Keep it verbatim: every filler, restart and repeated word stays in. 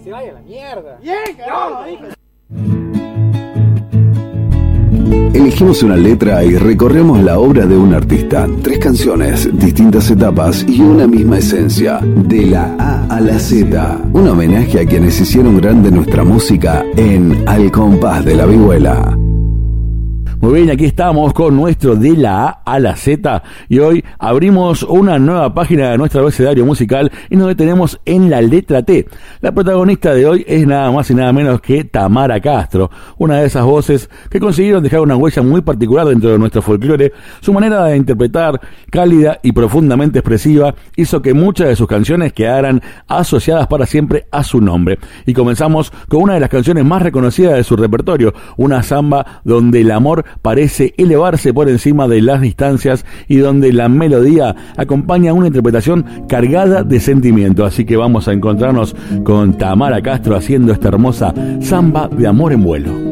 se vaya a la mierda. Bien, carajo, hijo. Elegimos una letra y recorremos la obra de un artista. Tres canciones, distintas etapas y una misma esencia. De la A a la Z. Un homenaje a quienes hicieron grande nuestra música en Al Compás de la Vihuela. Muy bien, aquí estamos con nuestro De la A a la Z y hoy abrimos una nueva página de nuestro abecedario musical y nos detenemos en la letra T. La protagonista de hoy es nada más y nada menos que Tamara Castro, una de esas voces que consiguieron dejar una huella muy particular dentro de nuestro folclore. Su manera de interpretar, cálida y profundamente expresiva, hizo que muchas de sus canciones quedaran asociadas para siempre a su nombre. Y comenzamos con una de las canciones más reconocidas de su repertorio, una samba donde el amor parece elevarse por encima de las distancias y donde la melodía acompaña una interpretación cargada de sentimiento. Así que vamos a encontrarnos con Tamara Castro haciendo esta hermosa samba de amor en vuelo.